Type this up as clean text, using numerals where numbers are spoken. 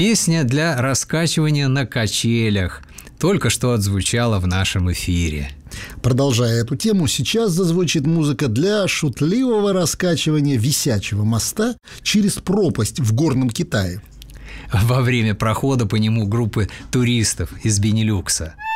Песня для раскачивания на качелях только что отзвучала в нашем эфире. Продолжая эту тему, сейчас зазвучит музыка для шутливого раскачивания висячего моста через пропасть в горном Китае во время прохода по нему группы туристов из Бенилюкса.